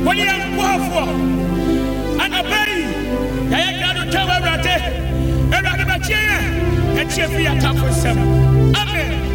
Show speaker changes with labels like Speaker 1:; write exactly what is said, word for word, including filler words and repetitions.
Speaker 1: When you are powerful, and obey, I cannot tell every day, every day, and cheer for your tough for some. Amen.